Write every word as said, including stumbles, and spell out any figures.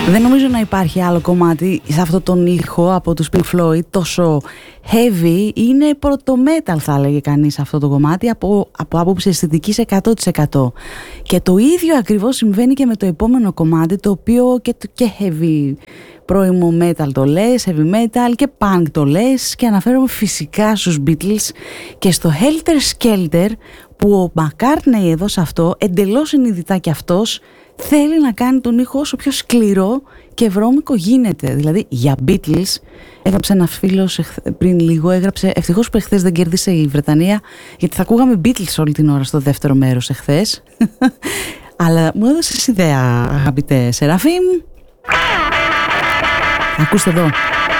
Δεν νομίζω να υπάρχει άλλο κομμάτι σε αυτό τον ήχο από τους Pink Floyd τόσο heavy. Είναι πρωτο-metal, θα έλεγε κανείς, αυτό το κομμάτι, από, από άποψη αισθητικής εκατό τοις εκατό. Και το ίδιο ακριβώς συμβαίνει και με το επόμενο κομμάτι, το οποίο και, και heavy πρώιμο metal το λες, heavy metal και punk το λες, και αναφέρομαι φυσικά στους Beatles και στο Helter Skelter, που ο McCartney εδώ σε αυτό, εντελώς συνειδητά κι αυτός, θέλει να κάνει τον ήχο όσο πιο σκληρό και βρώμικο γίνεται. Δηλαδή για Beatles, έγραψε ένα φίλος πριν λίγο, έγραψε ευτυχώς που εχθές δεν κέρδισε η Βρετανία, γιατί θα ακούγαμε Beatles όλη την ώρα στο δεύτερο μέρος εχθές. Αλλά μου έδωσες ιδέα, αγαπητέ Σεραφείμ. Ακούστε εδώ.